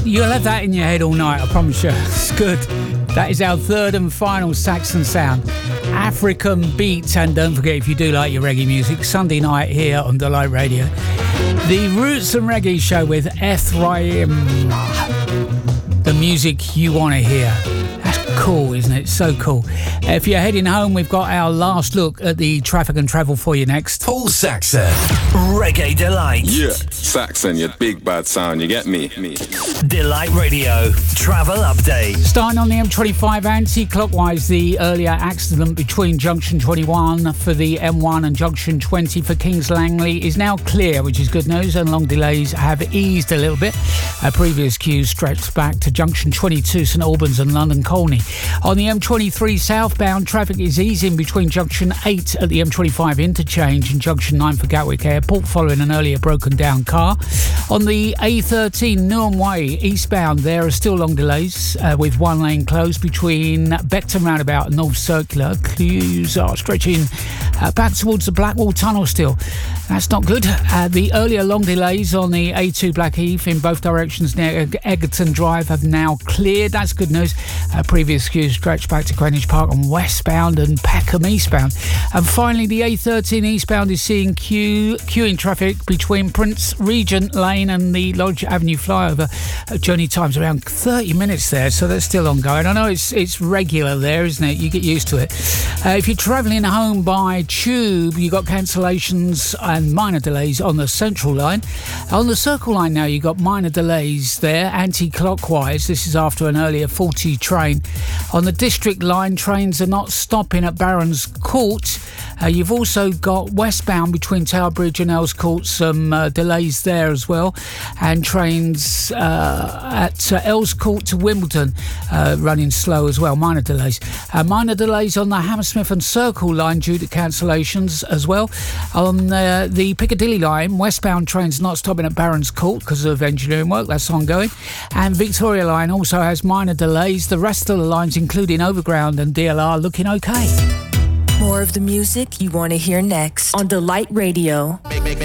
You'll have that in your head all night, I promise you. It's good. That is our third and final Saxon sound. African beats, and don't forget, if you do like your reggae music, Sunday night here on Delight Radio, the Roots and Reggae Show with Ephraim. The music you want to hear. That's cool, isn't it? So cool. If you're heading home, we've got our last look at the traffic and travel for you next. Paul Saxon, Reggae Delight. Yeah, Saxon, your big bad sound, you get me? Delight Radio, travel update. Starting on the M25 anti-clockwise, the earlier accident between Junction 21 for the M1 and Junction 20 for Kings Langley is now clear, which is good news, and long delays have eased a little bit. Previous queues stretched back to Junction 22, St Albans and London Colney. On the M23 southbound, traffic is easing between Junction 8 at the M25 interchange and Junction 9 for Gatwick Airport following an earlier broken down car. On the A13 Newham Way eastbound, there are still long delays with one lane closed between Beckton Roundabout and North Circular. Queues are stretching back towards the Blackwall Tunnel still. That's not good. The earlier long delays on the A2 Blackheath in both directions near Egerton Drive have now cleared. That's good news. Previous queues stretch back to Greenwich Park on westbound and Peckham eastbound. And finally, the A13 eastbound is seeing queuing traffic between Prince Regent Lane and the Lodge Avenue flyover. Journey time's around 30 minutes there, so that's still ongoing. I know it's regular there, isn't it? You get used to it. If you're travelling home by tube, you got cancellations and minor delays on the Central Line. On the Circle Line now, you got minor delays there, anti-clockwise. This is after an earlier 40 train. On the District Line, trains are not stopping at Barons Court. You've also got westbound between Tower Bridge and Earls Court, some delays there as well, and trains at Earls Court to Wimbledon running slow as well, minor delays. Minor delays on the Hammersmith and Circle Line due to cancellations as well. On the Piccadilly Line, westbound trains not stopping at Barons Court because of engineering work, that's ongoing. And Victoria Line also has minor delays. The rest of the lines, including Overground and DLR, looking okay. More of the music you want to hear next on Delight Radio.